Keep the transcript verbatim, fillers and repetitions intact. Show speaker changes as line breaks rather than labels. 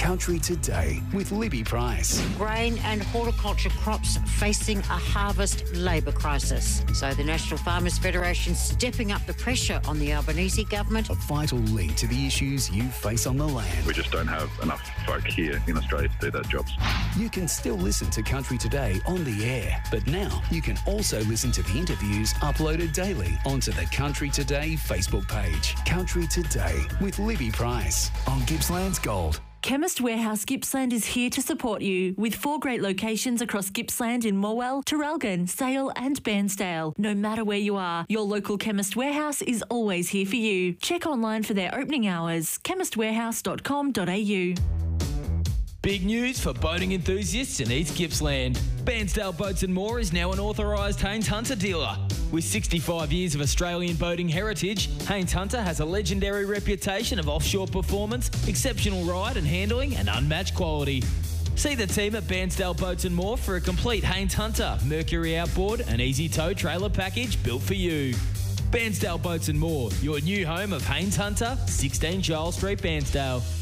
Country Today with Libby Price.
Grain and horticulture crops facing a harvest labour crisis. So the National Farmers Federation stepping up the pressure on the Albanese government.
A vital link to the issues you face on the land.
We just don't have enough folk here in Australia to do those jobs.
You can still listen to Country Today on the air, but now you can also listen to the interviews uploaded daily onto the Country Today Facebook page. Country Today with Libby Price on Gippsland's Gold.
Chemist Warehouse Gippsland is here to support you with four great locations across Gippsland in Morwell, Traralgon, Sale and Bairnsdale. No matter where you are, your local Chemist Warehouse is always here for you. Check online for their opening hours, chemist warehouse dot com dot a u.
Big news for boating enthusiasts in East Gippsland. Bairnsdale Boats and More is now an authorised Haynes Hunter dealer. With sixty-five years of Australian boating heritage, Haynes Hunter has a legendary reputation of offshore performance, exceptional ride and handling and unmatched quality. See the team at Bairnsdale Boats and More for a complete Haynes Hunter, Mercury outboard and easy tow trailer package built for you. Bairnsdale Boats and More, your new home of Haynes Hunter, sixteen Charles Street, Bairnsdale.